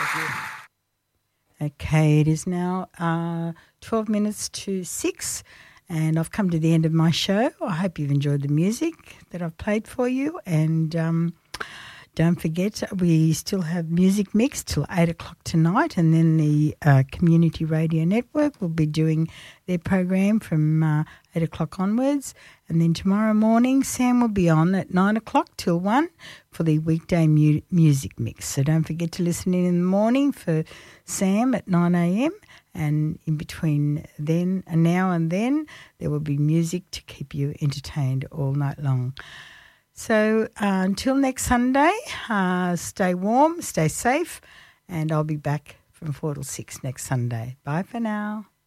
Okay, it is now 12 minutes to 6 and I've come to the end of my show. I hope you've enjoyed the music that I've played for you and don't forget we still have Music Mix till 8 o'clock tonight and then the Community Radio Network will be doing their program from 8 o'clock onwards and then tomorrow morning Sam will be on at 9 o'clock till 1 for the weekday Music Mix. So don't forget to listen in the morning for Sam at 9 a.m. and in between then and now and then there will be music to keep you entertained all night long. So until next Sunday, stay warm, stay safe, and I'll be back from 4 till 6 next Sunday. Bye for now.